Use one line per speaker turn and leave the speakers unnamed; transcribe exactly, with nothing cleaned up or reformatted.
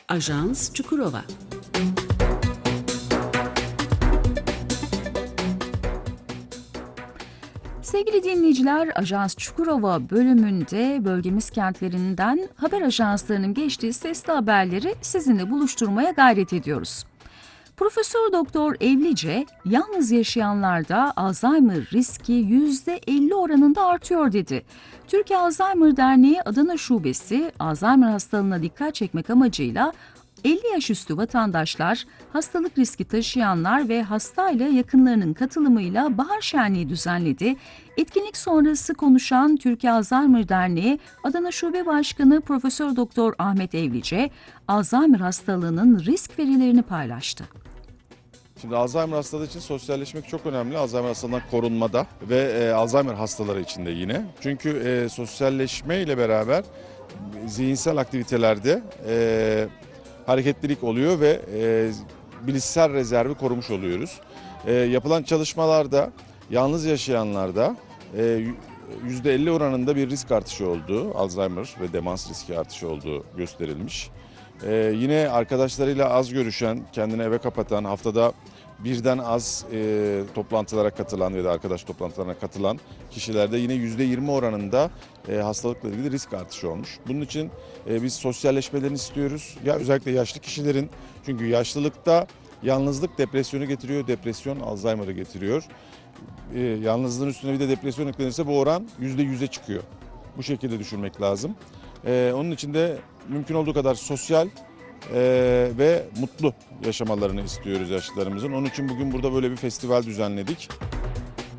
Ajans Çukurova.
Sevgili dinleyiciler, Ajans Çukurova bölümünde bölgemiz kentlerinden haber ajanslarının geçtiği sesli haberleri sizinle buluşturmaya gayret ediyoruz. Profesör Doktor Evlice, yalnız yaşayanlarda Alzheimer riski yüzde elli oranında artıyor dedi. Türkiye Alzheimer Derneği Adana Şubesi, Alzheimer hastalığına dikkat çekmek amacıyla elli yaş üstü vatandaşlar, hastalık riski taşıyanlar ve hastayla yakınlarının katılımıyla bahar şenliği düzenledi. Etkinlik sonrası konuşan Türkiye Alzheimer Derneği Adana Şube Başkanı Profesör Doktor Ahmet Evlice, Alzheimer hastalığının risk verilerini paylaştı.
Şimdi Alzheimer hastalığı için sosyalleşmek çok önemli. Alzheimer hastalığından korunmada ve e, Alzheimer hastaları için de yine. Çünkü e, sosyalleşme ile beraber zihinsel aktivitelerde e, hareketlilik oluyor ve e, bilişsel rezervi korumuş oluyoruz. E, yapılan çalışmalarda yalnız yaşayanlarda e, yüzde elli oranında bir risk artışı olduğu, Alzheimer ve demans riski artışı olduğu gösterilmiş. Ee, yine arkadaşlarıyla az görüşen, kendini eve kapatan, haftada birden az e, toplantılara katılan ya da arkadaş toplantılarına katılan kişilerde yine yüzde yirmi oranında e, hastalıkla ilgili risk artışı olmuş. Bunun için e, biz sosyalleşmelerini istiyoruz. Ya özellikle yaşlı kişilerin, çünkü yaşlılıkta yalnızlık depresyonu getiriyor, depresyon Alzheimer'ı getiriyor. E, yalnızlığın üstüne bir de depresyon eklenirse bu oran yüzde yüze çıkıyor. Bu şekilde düşünmek lazım. Ee, onun için de mümkün olduğu kadar sosyal e, ve mutlu yaşamalarını istiyoruz yaşlılarımızın. Onun için bugün burada böyle bir festival düzenledik.